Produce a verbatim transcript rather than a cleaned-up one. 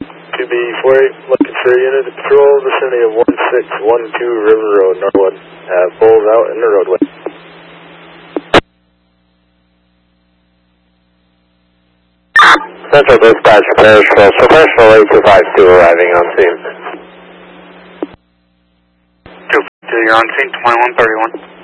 two B four eight, looking for unit of patrol, vicinity of one six one two River Road, Norwood. Have bulls out in the roadway. Central Dispatch, Parish Patrol, Professional eight two five two arriving on scene. two five two, you're on scene, twenty-one thirty-one.